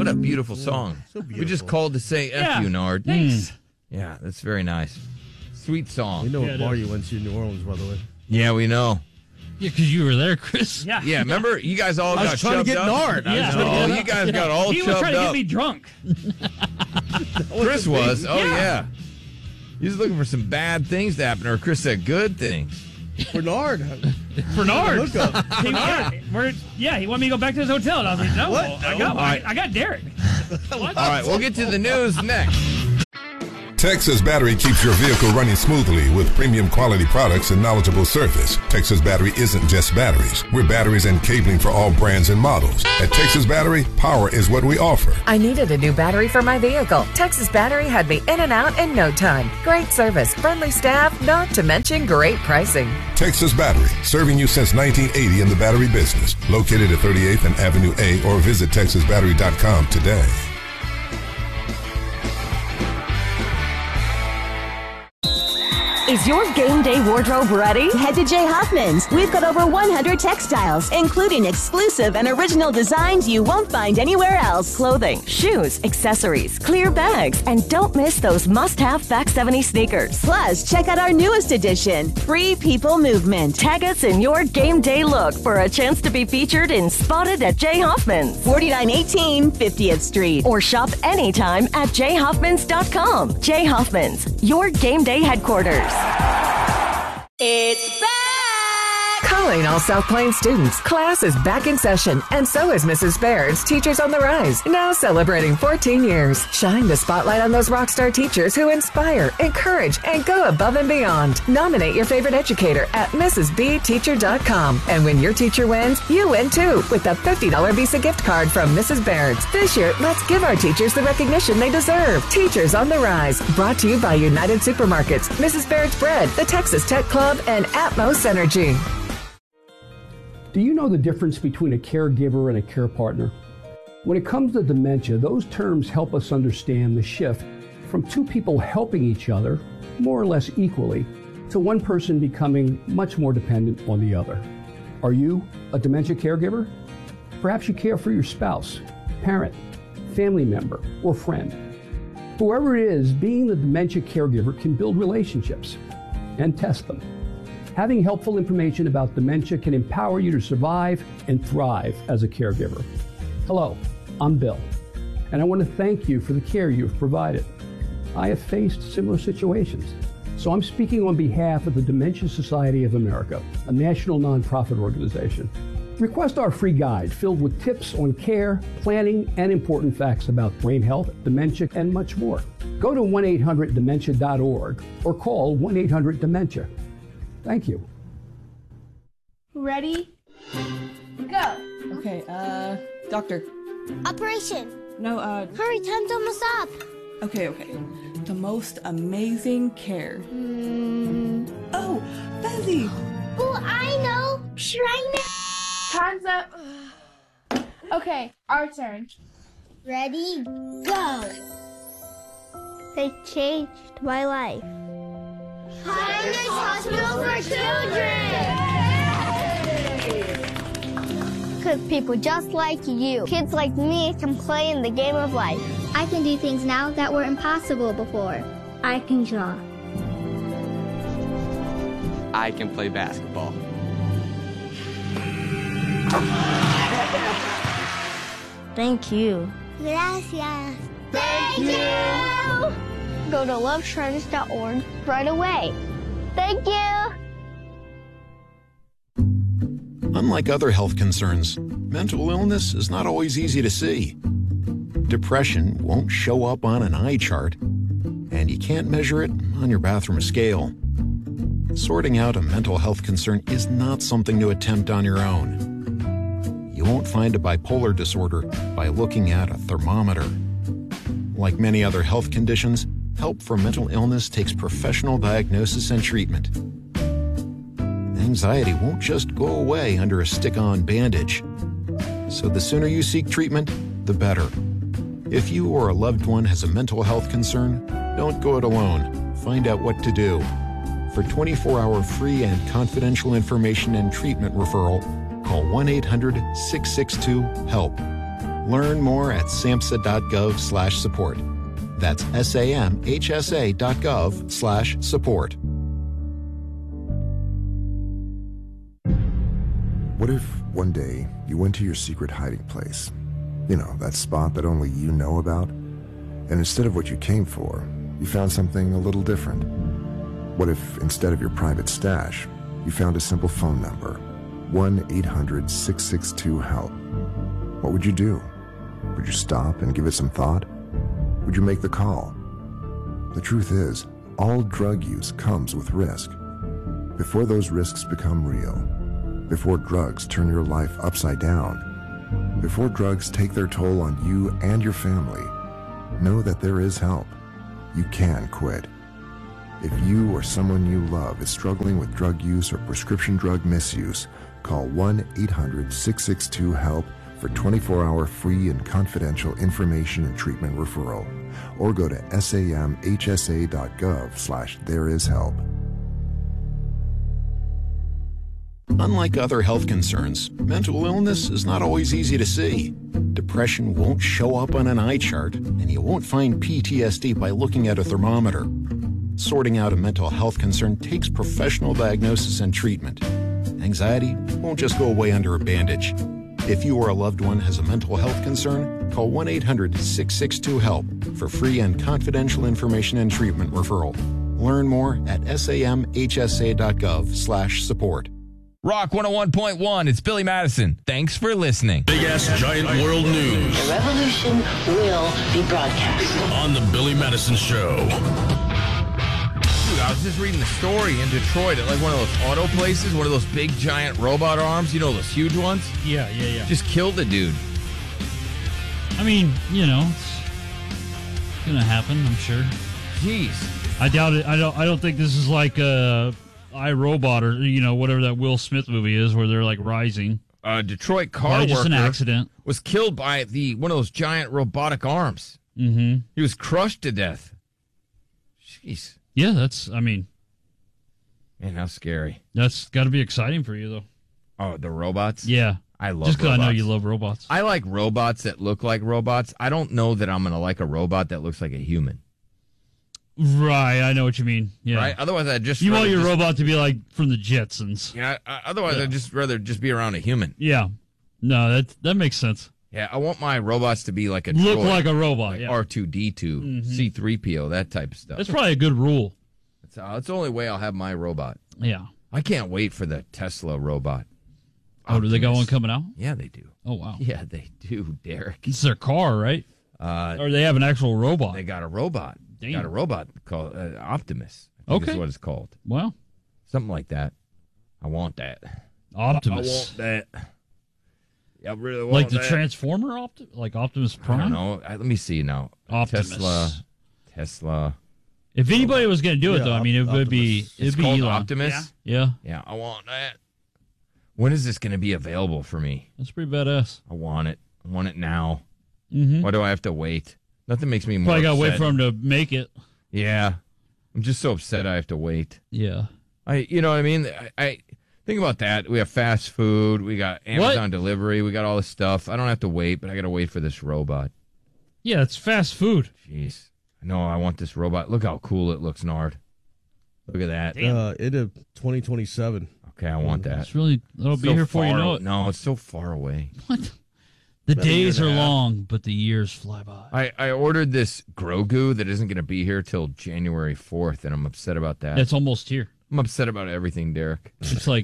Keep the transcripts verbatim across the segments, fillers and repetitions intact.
a beautiful song. So beautiful. We just called to say F yeah. you, Nard. Thanks. Mm. Yeah, that's very nice. Sweet song. We know yeah, what bar you went to in New Orleans, by the way. Yeah, we know. Yeah, because you were there, Chris. Yeah. Yeah, remember? You guys all I got was trying to get up. Nard. I Yeah. was trying to Oh, get you up. guys Yeah. got all He was chubbed trying to up. get me drunk. Chris was. Oh, Yeah. yeah. He was looking for some bad things to happen, or Chris said good things. Bernard. Bernard. Look up. He, yeah, we're, yeah, he wanted me to go back to his hotel. And I was like, no, What? I got All right. I, I got Derek. All right, we'll get to the news next. Texas Battery keeps your vehicle running smoothly with premium quality products and knowledgeable service. Texas Battery isn't just batteries. We're batteries and cabling for all brands and models. At Texas Battery, power is what we offer. I needed a new battery for my vehicle. Texas Battery had me in and out in no time. Great service, friendly staff, not to mention great pricing. Texas Battery, serving you since nineteen eighty in the battery business. Located at thirty-eighth and Avenue A, or visit texas battery dot com today. Is your game day wardrobe ready? Head to J. Hoffman's. We've got over one hundred textiles, including exclusive and original designs you won't find anywhere else. Clothing, shoes, accessories, clear bags, and don't miss those must-have Back seventy sneakers. Plus, check out our newest edition, Free People Movement. Tag us in your game day look for a chance to be featured in Spotted at J. Hoffman's, forty-nine eighteen fiftieth Street, or shop anytime at j hoffmans dot com. J. Hoffman's, your game day headquarters. It's back! Calling all South Plains students. Class is back in session, and so is Missus Baird's Teachers on the Rise, now celebrating fourteen years. Shine the spotlight on those rock star teachers who inspire, encourage, and go above and beyond. Nominate your favorite educator at mrs b teacher dot com. And when your teacher wins, you win too, with a fifty dollars Visa gift card from Missus Baird's. This year, let's give our teachers the recognition they deserve. Teachers on the Rise, brought to you by United Supermarkets, Missus Baird's Bread, the Texas Tech Club, and Atmos Energy. Do you know the difference between a caregiver and a care partner? When it comes to dementia, those terms help us understand the shift from two people helping each other, more or less equally, to one person becoming much more dependent on the other. Are you a dementia caregiver? Perhaps you care for your spouse, parent, family member, or friend. Whoever it is, being the dementia caregiver can build relationships and test them. Having helpful information about dementia can empower you to survive and thrive as a caregiver. Hello, I'm Bill, and I want to thank you for the care you have provided. I have faced similar situations, so I'm speaking on behalf of the Dementia Society of America, a national nonprofit organization. Request our free guide filled with tips on care, planning, and important facts about brain health, dementia, and much more. Go to one eight hundred dementia dot org or call one eight hundred dementia. Thank you. Ready? Go. Okay, uh, doctor. Operation. No, uh... Hurry, time's almost up. Okay, okay. The most amazing care. Mm. Oh, Fezzy! Oh, I know! Shrine. Time's up. Okay, our turn. Ready? Go. They changed my life. Kindness Hospital for Children! Because people just like you, kids like me, can play in the game of life. I can do things now that were impossible before. I can draw. I can play basketball. Thank you. Gracias. Thank you! Go to love shriners dot org right away. Thank you! Unlike other health concerns, mental illness is not always easy to see. Depression won't show up on an eye chart, and you can't measure it on your bathroom scale. Sorting out a mental health concern is not something to attempt on your own. You won't find a bipolar disorder by looking at a thermometer. Like many other health conditions, help for mental illness takes professional diagnosis and treatment. Anxiety won't just go away under a stick-on bandage. So the sooner you seek treatment, the better. If you or a loved one has a mental health concern, don't go it alone. Find out what to do. For twenty-four hour free and confidential information and treatment referral, call one eight hundred six six two HELP. Learn more at samhsa.gov slash support. That's S-A-M-H-S-A dot gov slash support. What if one day you went to your secret hiding place? You know, that spot that only you know about? And instead of what you came for, you found something a little different. What if instead of your private stash, you found a simple phone number, one eight hundred six six two HELP? What would you do? Would you stop and give it some thought? Would you make the call? The truth is, all drug use comes with risk. Before those risks become real, before drugs turn your life upside down, before drugs take their toll on you and your family, know that there is help. You can quit. If you or someone you love is struggling with drug use or prescription drug misuse, call one eight hundred six six two HELP for twenty-four hour free and confidential information and treatment referral, or go to samhsa.gov slash there is help. Unlike other health concerns, mental illness is not always easy to see. Depression won't show up on an eye chart, and you won't find P T S D by looking at a thermometer. Sorting out a mental health concern takes professional diagnosis and treatment. Anxiety won't just go away under a bandage. If you or a loved one has a mental health concern, call one eight hundred six six two HELP for free and confidential information and treatment referral. Learn more at samhsa.gov slash support. Rock one oh one point one, it's Billy Madison. Thanks for listening. Big Ass Giant World News. The revolution will be broadcast on the Billy Madison Show. Dude, I was just reading the story in Detroit at like one of those auto places, one of those big giant robot arms, you know, those huge ones? Yeah, yeah, yeah. Just killed the dude. I mean, you know, it's gonna happen, I'm sure. Jeez. I doubt it. I don't I don't think this is like a iRobot or, you know, whatever that Will Smith movie is where they're like rising. A Detroit car Probably worker just an accident. was killed by the one of those giant robotic arms. Mm-hmm. He was crushed to death. Jeez. Yeah, that's, I mean. Man, how scary. That's got to be exciting for you, though. Oh, the robots? Yeah. I love Just because I know robots. you love robots. I like robots that look like robots. I don't know that I'm going to like a robot that looks like a human. Right, I know what you mean. Yeah. Right? Otherwise, I'd just You want rather your just- robot to be like from the Jetsons. Yeah, I, otherwise, Yeah. I'd just rather just be around a human. Yeah. No, that that makes sense. Yeah, I want my robots to be like a Look droid, like a robot, like yeah. R two D two, Mhm. C three P O, that type of stuff. That's probably a good rule. That's, uh, that's the only way I'll have my robot. Yeah. I can't wait for the Tesla robot. Oh, do they got one Optimus. coming out? Yeah, they do. Oh, wow. Yeah, they do, Derek. It's their car, right? Uh, or they have an actual robot? They got a robot. Damn. Got a robot called uh, Optimus. I think Okay. is what it's called. Wow. Something like that. I want that. Optimus. I want that. I really want Like the that. Transformer Optimus? Like Optimus Prime? I don't know. I, let me see now. Optimus. Tesla. Tesla. If anybody was going to do it, Yeah, though, I mean, it Op- would be Optimus. it'd It's be called Elon. Optimus? Yeah. Yeah, I want that. When is this going to be available for me? That's pretty badass. I want it. I want it now. Mm-hmm. Why do I have to wait? Nothing makes me more Probably got to wait upset. for him to make it. Yeah. I'm just so upset I have to wait. Yeah. I, you know what I mean? I, I think about that. We have fast food. We got Amazon delivery. We got all this stuff. I don't have to wait, but I got to wait for this robot. Yeah, it's fast food. Jeez. No, I want this robot. Look how cool it looks, Nard. Look at that. Uh, into twenty twenty-seven. Okay, I want that. It's really, it'll be So here before you far know aw- it. No, it's so far away. What? The About a year days and are a half. long, but the years fly by. I, I ordered this Grogu that isn't going to be here till January fourth, and I'm upset about that. It's almost here. I'm upset about everything, Derek. It's like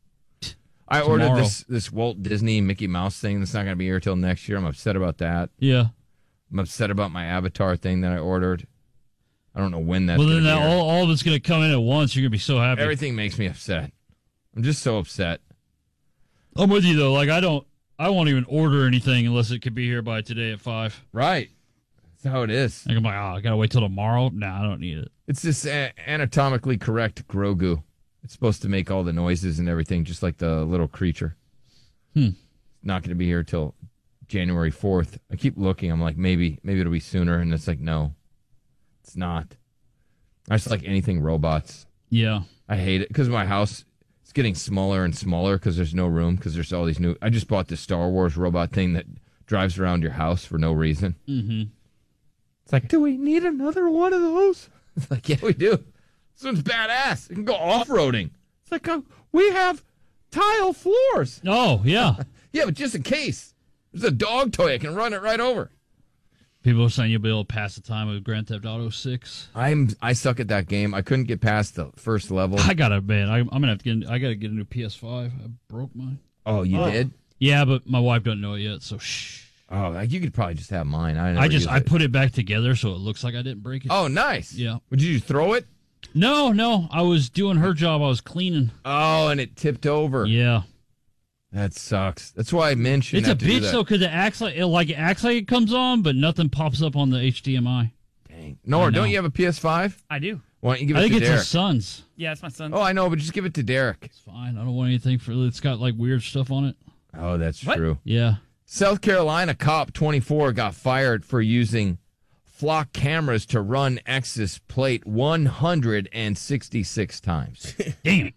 I ordered tomorrow. this this Walt Disney Mickey Mouse thing that's not going to be here till next year. I'm upset about that. Yeah. I'm upset about my Avatar thing that I ordered. I don't know when that's well, going then to be that, here. all, all of it's going to come in at once. You're going to be so happy. Everything makes me upset. I'm just so upset. I'm with you, though. Like, I don't, I won't even order anything unless it could be here by today at five. Right. That's how it is. Like, I'm like, oh, I got to wait till tomorrow? Nah, I don't need it. It's this a- anatomically correct Grogu. It's supposed to make all the noises and everything, just like the little creature. Hmm. Not going to be here till January fourth. I keep looking. I'm like, maybe, maybe it'll be sooner. And it's like, no, it's not. I just like anything robots. Yeah. I hate it because my house is getting smaller and smaller because there's no room because there's all these new. I just bought this Star Wars robot thing that drives around your house for no reason. Mm-hmm. It's like, do we need another one of those? It's like, yeah, we do. This one's badass. You can go off-roading. It's like, uh, we have tile floors. Oh, yeah. Yeah, but just in case. There's a dog toy. I can run it right over. People are saying you'll be able to pass the time with Grand Theft Auto six. I'm I suck at that game. I couldn't get past the first level. I gotta, man. I, I'm gonna have to get. I gotta get a new P S five. I broke mine. Oh, you oh. did? Yeah, but my wife doesn't know it yet, so shh. Oh, like you could probably just have mine. I never I just use I it. put it back together so it looks like I didn't break it. Oh, nice. Yeah. Would you throw it? No, no. I was doing her job. I was cleaning. Oh, and it tipped over. Yeah. That sucks. That's why I mentioned It's a bitch though, because it acts like it like it acts like it comes on, but nothing pops up on the H D M I. Dang. Nora, don't you have a P S five? I do. Why don't you give I it think to it's Derek? his son's. Yeah, it's my son. Oh, I know, but just give it to Derek. It's fine. I don't want anything for it's got like weird stuff on it. Oh, that's What? true. Yeah. South Carolina cop twenty-four got fired for using flock cameras to run X's plate one hundred sixty-six times. Damn.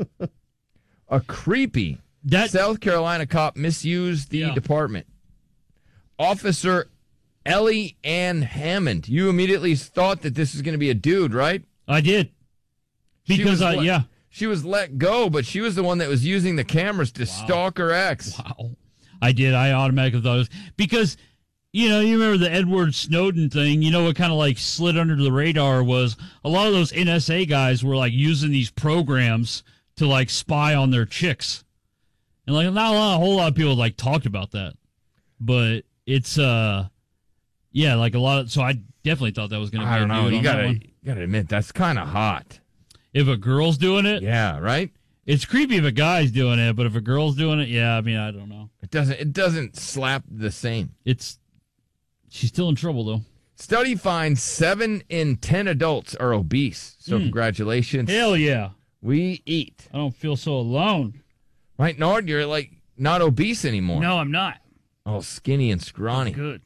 A creepy That South Carolina cop misused the Yeah. department. Officer Ellie Ann Hammond. You immediately thought that this was going to be a dude, right? I did. She Because was I let- yeah. She was let go, but she was the one that was using the cameras to stalk her ex. Wow. I did. I automatically thought it was because you know, you remember the Edward Snowden thing, you know what kind of like slid under the radar was a lot of those N S A guys were like using these programs to like spy on their chicks. And like not a lot, a whole lot of people like talked about that. But it's uh yeah, like a lot of so I definitely thought that was gonna be I don't a know. dude You on gotta that one. you gotta admit that's kinda hot. If a girl's doing it, Yeah, right? it's creepy if a guy's doing it, but if a girl's doing it, yeah, I mean I don't know. It doesn't it doesn't slap the same. It's she's still in trouble though. Study finds seven in ten adults are obese. So Mm. congratulations. Hell yeah. We eat. I don't feel so alone. Right, Nord? You're like not obese anymore. No, I'm not. Oh, skinny and scrawny. Good.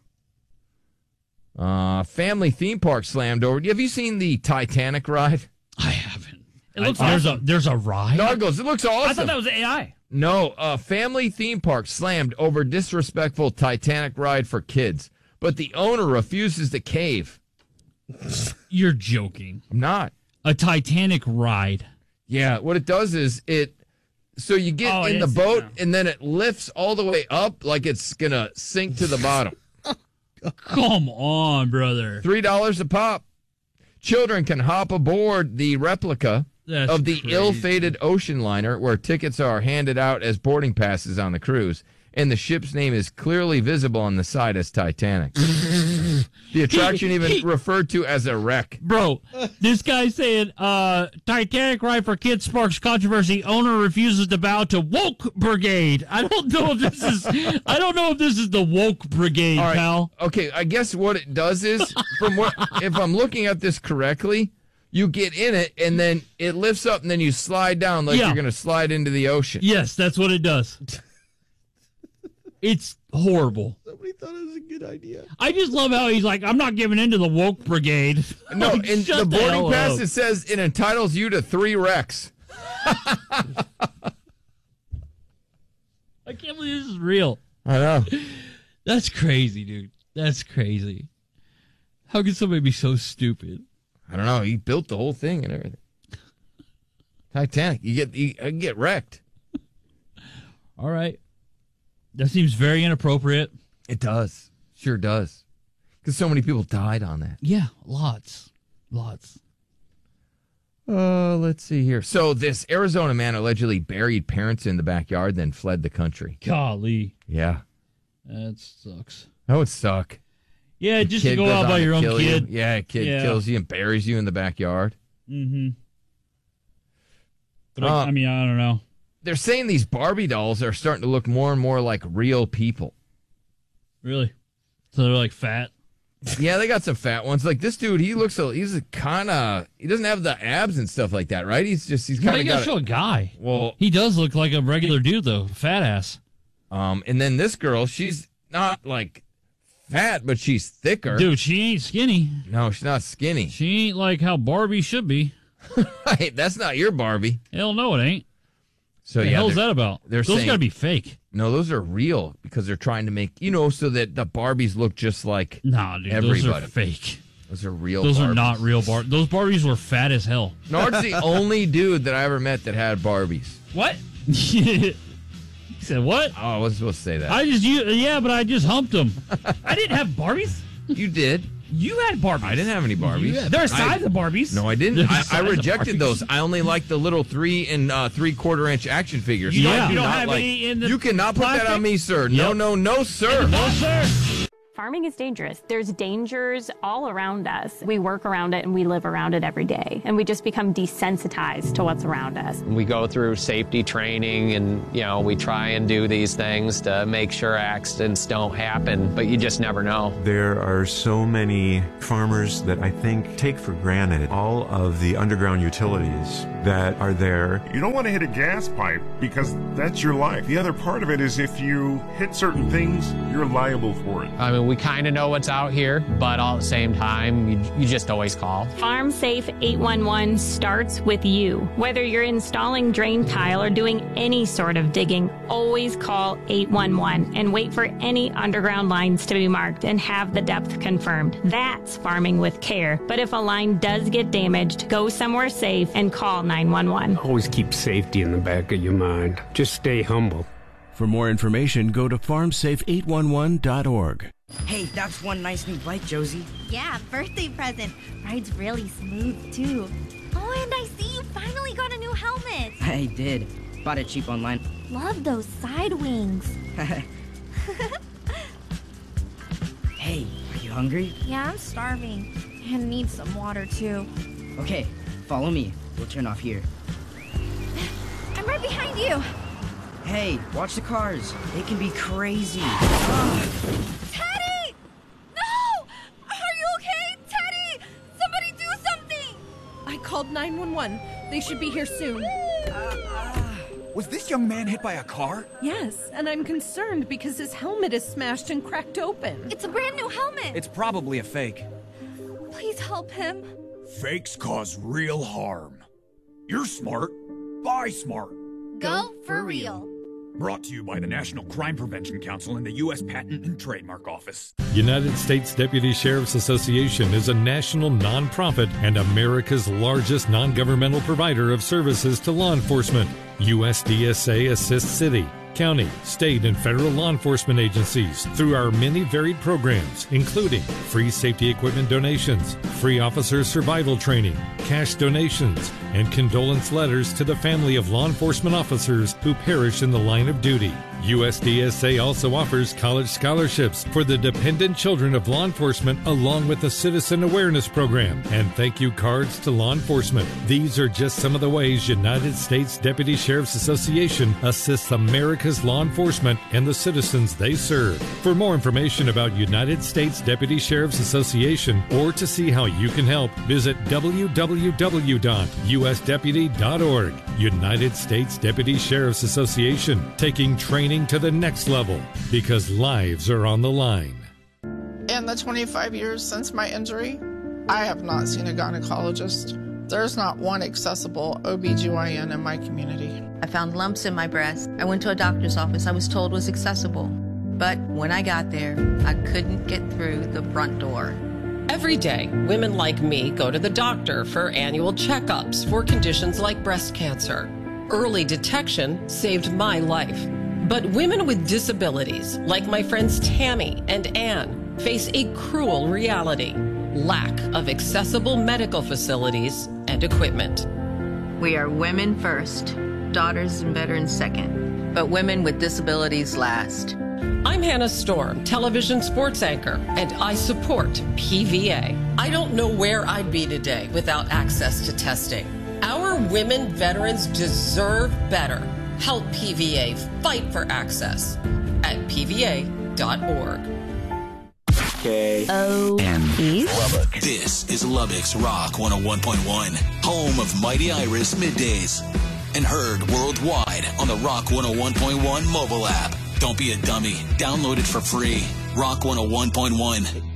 Uh, family theme park slammed over. Have you seen the Titanic ride? I haven't. It looks I, there's awesome. a there's a ride. Nargos, it looks awesome. I thought that was A I. No, uh, family theme park slammed over disrespectful Titanic ride for kids, but the owner refuses to cave. You're joking. I'm not. A Titanic ride. Yeah, what it does is it. So you get Oh, in it the is, boat, yeah. and then it lifts all the way up like it's gonna sink to the bottom. Come on, brother. Three dollars a pop. Children can hop aboard the replica That's of the crazy. ill-fated ocean liner, where tickets are handed out as boarding passes on the cruise, and the ship's name is clearly visible on the side as Titanic. The attraction even referred to as a wreck. Bro, this guy saying uh, Titanic ride for kids sparks controversy. Owner refuses to bow to woke brigade. I don't know if this is. I don't know if this is the woke brigade, All right. pal. Okay, I guess what it does is, from what, if I'm looking at this correctly, you get in it and then it lifts up and then you slide down like Yeah. you're going to slide into the ocean. Yes, that's what it does. It's horrible. Somebody thought it was a good idea. I just love how he's like, I'm not giving in to the woke brigade. No, Like, in shut the boarding hell pass up. it says it entitles you to three wrecks. I can't believe this is real. I know. That's crazy, dude. That's crazy. How can somebody be so stupid? I don't know. He built the whole thing and everything. Titanic. You get you, you get wrecked. All right. That seems very inappropriate. It does. Sure does. Because so many people died on that. Yeah, lots. Lots. Uh, let's see here. So this Arizona man allegedly buried parents in the backyard, then fled the country. Golly. Yeah. That sucks. That would suck. Yeah, A just to kid go goes out on by to your own kill you. kid. Yeah, a kid Yeah. kills you and buries you in the backyard. Mm-hmm. But Uh, I, I mean, I don't know. They're saying these Barbie dolls are starting to look more and more like real people. Really? So they're like fat? Yeah, they got some fat ones. Like this dude, he looks a, he's kind of, he doesn't have the abs and stuff like that, right? He's just, he's Why kind you of gotta got show a guy? Well, He does look like a regular dude, though. Fat ass. um, and then this girl, she's not like fat, but she's thicker. Dude, she ain't skinny. No, she's not skinny. She ain't like how Barbie should be. Hey, that's not your Barbie. Hell no, it ain't. So the yeah, hell's they're- that about? they're Those saying- gotta be fake. No, those are real because they're trying to make, you know, so that the Barbies look just like nah, dude, everybody. Those are fake. Those are real Those Barbies. are not real Barbies. Those Barbies were fat as hell. Nard's the only dude that I ever met that had Barbies. What? He said what? Oh, I wasn't supposed to say that. I just, you, yeah, but I just humped them. I didn't have Barbies. You did. You had Barbies. I didn't have any Barbies. Had, there are size I, of Barbies. No, I didn't. I, I rejected those. I only like the little three and uh, three quarter inch action figures. You, So yeah. do you don't not have like, any in the You cannot put plastic? that on me, sir. No, Yep. no, no, sir. No, sir. Farming is dangerous. There's dangers all around us. We work around it and we live around it every day. And we just become desensitized to what's around us. We go through safety training and, you know, we try and do these things to make sure accidents don't happen, but you just never know. There are so many farmers that I think take for granted all of the underground utilities that are there. You don't want to hit a gas pipe because that's your life. The other part of it is if you hit certain things, you're liable for it. I mean, we kind of know what's out here, but all at the same time, you, you just always call. Farm Safe eight one one starts with you. Whether you're installing drain tile or doing any sort of digging, always call eight one one and wait for any underground lines to be marked and have the depth confirmed. That's farming with care. But if a line does get damaged, go somewhere safe and call nine one one. Always keep safety in the back of your mind. Just stay humble. For more information, go to farm safe eight one one dot org. Hey, that's one nice new bike, Josie. Yeah, birthday present. Rides really smooth, too. Oh, and I see you finally got a new helmet. I did. Bought it cheap online. Love those side wings. Hey, are you hungry? Yeah, I'm starving. And need some water, too. Okay, follow me. We'll turn off here. I'm right behind you. Hey, watch the cars. They can be crazy. Teddy! No! Are you okay? Teddy! Somebody do something! I called nine one one. They should be here soon. Was this young man hit by a car? Yes, and I'm concerned because his helmet is smashed and cracked open. It's a brand new helmet. It's probably a fake. Please help him. Fakes cause real harm. You're smart. Buy smart. Go for real. Brought to you by the National Crime Prevention Council and the U S Patent and Trademark Office. United States Deputy Sheriff's Association is a national nonprofit and America's largest non-governmental provider of services to law enforcement. U S D S A assists city, county, state, and federal law enforcement agencies through our many varied programs, including free safety equipment donations, free officer survival training, cash donations, and condolence letters to the family of law enforcement officers who perish in the line of duty. U S D S A also offers college scholarships for the dependent children of law enforcement, along with a citizen awareness program and thank you cards to law enforcement. These are just some of the ways United States Deputy Sheriff's Association assists America's law enforcement and the citizens they serve. For more information about United States Deputy Sheriff's Association or to see how you can help, visit w w w dot u s deputy dot org. United States Deputy Sheriff's Association, taking training to the next level because lives are on the line. In the twenty-five years since my injury, I have not seen a gynecologist. There's not one accessible O B G Y N in my community. I found lumps in my breast. I went to a doctor's office I was told was accessible. But when I got there, I couldn't get through the front door. Every day, women like me go to the doctor for annual checkups for conditions like breast cancer. Early detection saved my life. But women with disabilities, like my friends Tammy and Ann, face a cruel reality: lack of accessible medical facilities and equipment. We are women first, daughters and veterans second, but women with disabilities last. I'm Hannah Storm, television sports anchor, and I support P V A. I don't know where I'd be today without access to testing. Our women veterans deserve better. Help P V A fight for access at p v a dot org. K O N E Lubbock. This is Lubbock's Rock one oh one point one, home of Mighty Iris Middays, and heard worldwide on the Rock one oh one point one mobile app. Don't be a dummy. Download it for free. Rock one oh one point one.